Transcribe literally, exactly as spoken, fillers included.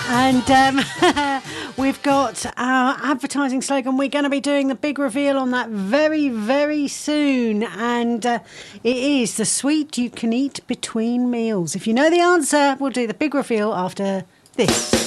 And um, we've got our advertising slogan. We're going to be doing the big reveal on that very, very soon. And uh, it is the sweet you can eat between meals. If you know the answer, we'll do the big reveal after this.